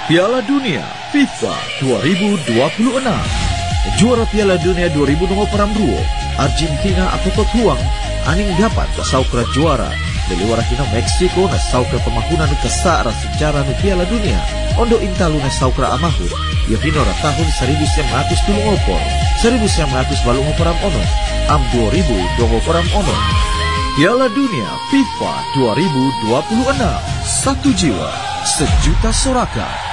Piala Dunia FIFA 2026. Juara Piala Dunia 2022 Argentina atau Huang aning dapat saukra juara dari warahina Meksiko na saukra pemahunan kesara sejarah nu Piala Dunia ondo intalu na saukra amahu ya pinora tahun 1924 ono am 2024 ono. Piala Dunia FIFA 2026, satu jiwa, sejuta sorakan.